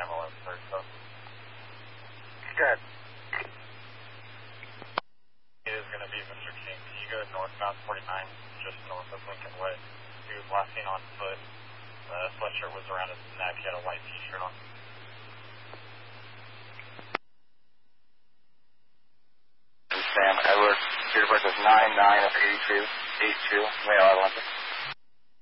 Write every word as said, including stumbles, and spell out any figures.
Sam eleven thirty. So. Good. It is going to be Mister King. Can you go northbound forty-nine, just north of Lincoln Way? He was last seen on foot. The sweatshirt was around his neck. He had a white t-shirt on. Sam Edward, your birth is nine nine of eighty-two, eight two, male Atlanta.